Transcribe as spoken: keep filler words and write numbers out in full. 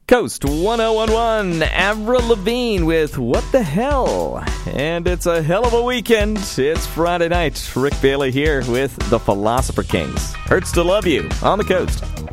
Coast one oh one point one, Avril Lavigne with What the Hell? And it's a hell of a weekend. It's Friday night. Rick Bailey here with the Philosopher Kings. Hurts to Love You on the Coast.